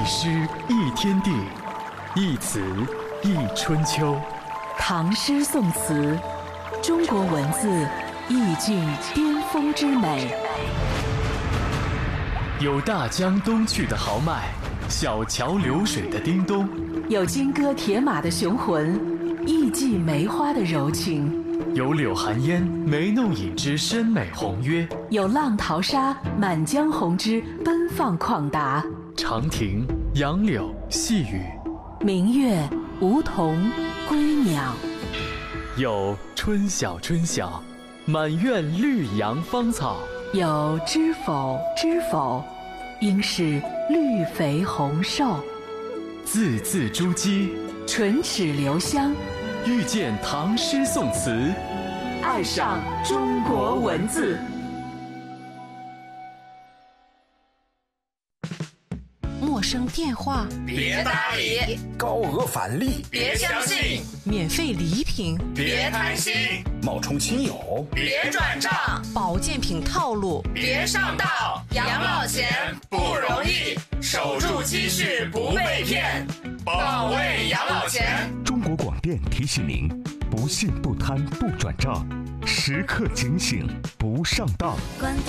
诗一天地，一词一春秋。 唐诗宋词，中国文字意境巅峰之美。 有大江东去的豪迈，小桥流水的叮咚； 有金戈铁马的雄浑，艺伎梅花的柔情； 有柳寒烟眉弄影之深美宏约； 有浪淘沙满江红之奔放旷达。 长亭、杨柳、细雨， 明月、梧桐、归鸟。 有春晓春晓，满院绿杨芳草； 有知否知否，应是绿肥红瘦。 字字珠玑， 唇齿留香。 遇见唐诗宋词， 爱上中国文字。 陌生电话别搭理， 高额返利别相信， 免费礼品别贪心， 冒充亲友别转账， 保健品套路别上当。养老钱不容易，守住积蓄不被骗，保卫养老钱。 中国广电提醒您：不信不贪不转账，时刻警醒不上当。 关掉